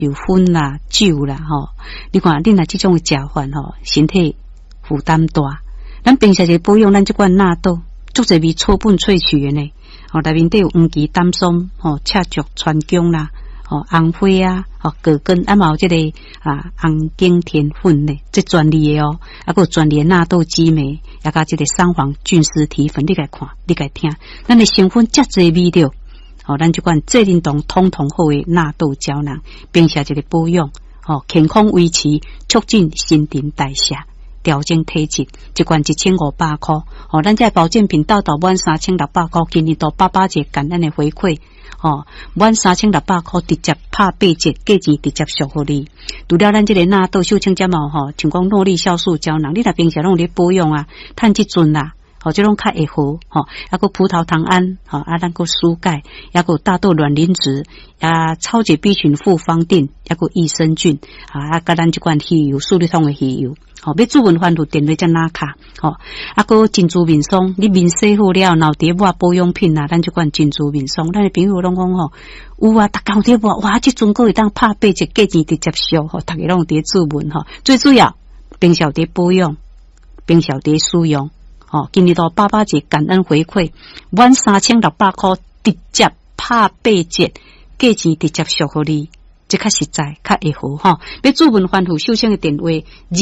有薰啦、酒啦，你看，你若这种食法身体负担大。咱平时就保养咱这款纳豆，足侪味草本萃取的呢。内面都有黄芪、丹松、赤竹、川芎啦。红花啊，葛根，嘛有这个红景天粉呢，这专利的哦，还有专利的纳豆激酶，也甲这个三黄菌丝提粉，你来看，你来听，咱的成分遮侪味道，咱这款这运动统好的纳豆胶囊，并且这个保养，健康维持，促进新陈代谢。调整体质，一罐1500块，咱这保健品到满3600块，今年到88节感恩的回馈，满3600块直接拍8折，价钱直接续互你。除了咱这个纳豆秀清加毛像讲诺丽酵素胶囊，你若平时拢咧保养啊，趁即阵啦。这种较会好，还有葡萄糖胺，咱个蔬钙，还有大豆卵磷脂，超级 B 群复方定，还有益生菌，甲咱这款鱼油，素力通的鱼油，要煮文饭就电话才拿卡，还有珍珠面霜，你面洗好了，脑碟抹保养品啊，咱这款珍珠面霜，咱的朋友拢讲有啊，大家有在抹，哇，这阵个会当拍8折，价钱直接收，大家拢在煮文最主要，平时在保养，平时在使用。今年到88节感恩回馈，满3600块直接拍8折，价钱直接续互你，这较实在，较会好要主文欢富秀清的电话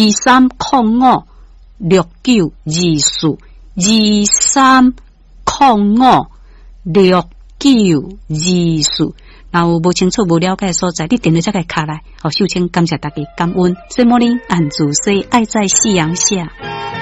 23056924，23056924。若有无清楚、无了解的所在，你电话才可以卡来。秀清感谢大家，感恩。Good morning， 俺主 C 爱在夕阳下。